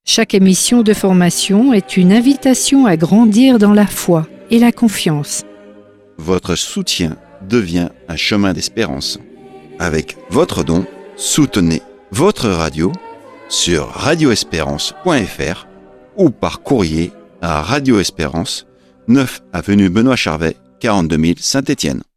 Chaque émission de formation est une invitation à grandir dans la foi et la confiance. Votre soutien devient un chemin d'espérance. Avec votre don, soutenez votre radio sur radioespérance.fr ou par courrier à Radio Espérance, 9 avenue Benoît Charvet, 42 000 Saint-Étienne.